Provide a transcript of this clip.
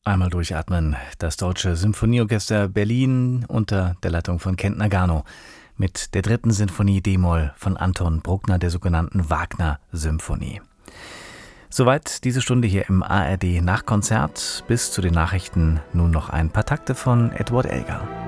Einmal durchatmen. Das Deutsche Symphonieorchester Berlin unter der Leitung von Kent Nagano mit der 3. Sinfonie d-Moll von Anton Bruckner, der sogenannten Wagner-Symphonie. Soweit diese Stunde hier im ARD Nachkonzert. Bis zu den Nachrichten nun noch ein paar Takte von Edward Elgar.